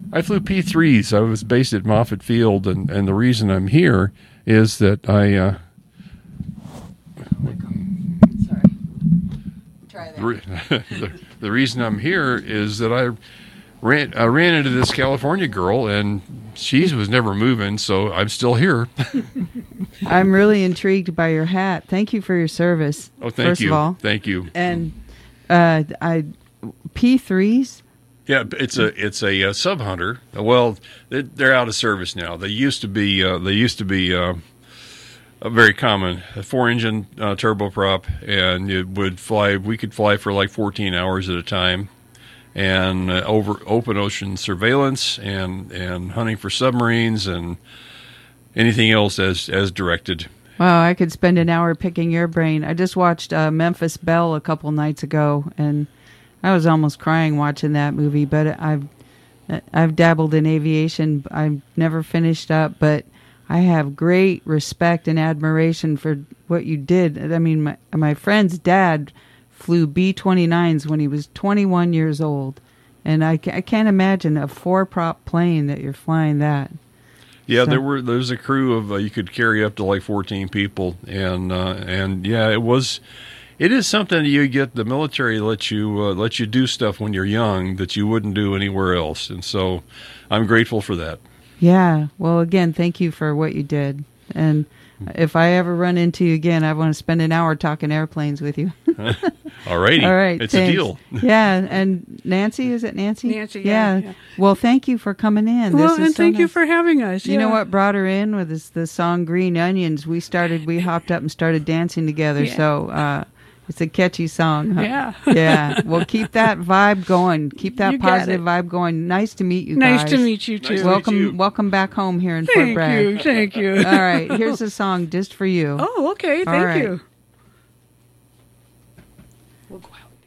I flew P-3s. I was based at Moffett Field, and the reason I'm here is that I... Sorry. Try that. The reason I'm here is that I ran into this California girl, and she was never moving, so I'm still here. I'm really intrigued by your hat. Thank you for your service. Oh, thank first you. Of all. Thank you. And P3s? Yeah, it's a sub hunter. Well, they're out of service now. They used to be a very common 4-engine turboprop, and it would fly. We could fly for like 14 hours at a time, and over open ocean surveillance and hunting for submarines and anything else as directed. Wow, I could spend an hour picking your brain. I just watched Memphis Belle a couple nights ago, and I was almost crying watching that movie. But I've dabbled in aviation. I've never finished up, but I have great respect and admiration for what you did. I mean, my friend's dad flew B-29s when he was 21 years old, and I can't imagine a 4-prop plane that you're flying that. Yeah, so. There's a crew of you could carry up to like 14 people, and yeah, it is something you get. The military lets you do stuff when you're young that you wouldn't do anywhere else, and so I'm grateful for that. Yeah. Well, again, thank you for what you did. And if I ever run into you again, I want to spend an hour talking airplanes with you. All righty. All right. It's thanks. a deal. Yeah. And Nancy, is it Nancy? Nancy, yeah. Well, thank you for coming in. Well, and thank you for having us. You know what brought her in was the song Green Onions. We hopped up and started dancing together. Yeah. So, it's a catchy song. Huh? Yeah. Yeah. Well, keep that vibe going. Keep that positive vibe going. Nice to meet you guys. Nice to meet you, too. Welcome back home here in Fort Bragg. Thank you. All right. Here's a song just for you. Oh, okay. Thank you. We'll go out.